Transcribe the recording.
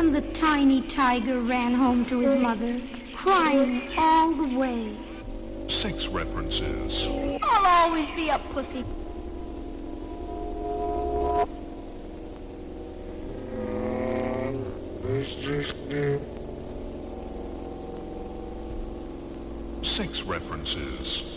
And the tiny tiger ran home to his mother, crying all the way. Sex references. I'll always be a pussy. Sex references.